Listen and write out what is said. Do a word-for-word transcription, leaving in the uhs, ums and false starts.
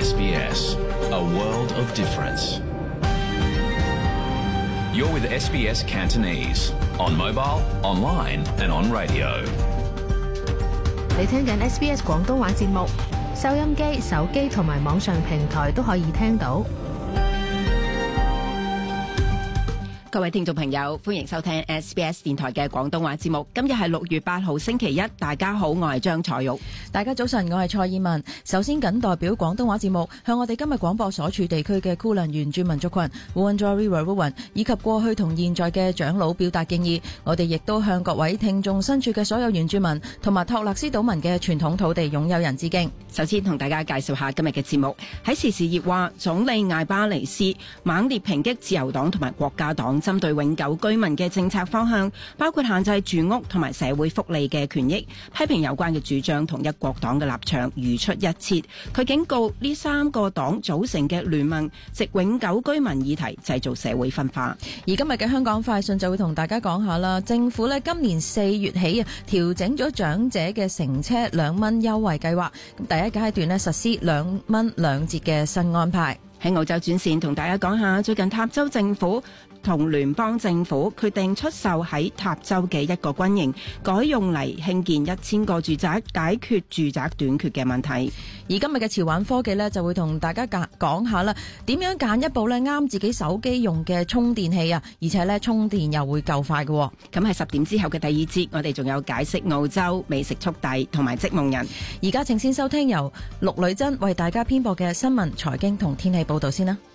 S B S, a world of difference. You're with S B S Cantonese, on mobile, online and on radio. 你聽緊 S B S 廣東話節目，收音機、手機同埋網上平台都可以聽到。 各位聽眾朋友，歡迎收聽 S B S 電台嘅廣東話節目。今日係六月八號星期一，大家好，我係張彩玉。 大家早晨，我係蔡燕文。首先謹代表廣東話節目向我哋今日廣播所處地區嘅庫倫原住民族群 Wurundjeri Wurrung 以及過去同現在嘅長老表達敬意。我哋亦都向各位聽眾身處嘅所有原住民同埋托勒斯島民嘅傳統土地擁有人致敬。 首先同大家介紹下今日嘅節目。喺時事熱話，總理艾巴尼斯猛烈抨擊自由黨同埋國家黨針對永久居民嘅政策方向，包括限制住屋同埋社會福利嘅權益，批評有關嘅主張同一國黨嘅立場如出一轍。佢警告呢三個黨組成嘅聯盟藉永久居民議題製造社會分化。 而今日嘅香港快訊就會同大家講下啦，政府呢今年四月起啊調整咗長者嘅乘車兩蚊優惠計劃，咁第一階段呢實施兩蚊兩折嘅新安排。 喺澳洲轉線同大家講下，最近塔州政府同聯邦政府決定出售喺塔州嘅一個軍營，改用嚟興建一千個住宅，解決住宅短缺嘅問題。 而今日嘅潮玩科技呢，就會同大家講下啦，點樣揀一部呢啱自己手機用嘅充電器啊，而且呢充電又會夠快嘅。 咁喺十點之後嘅第二節，我哋仲有解釋澳洲美食速遞同埋織夢人。 而家請先收聽由陸女珍為大家編播嘅新聞、財經同天氣報道先啦。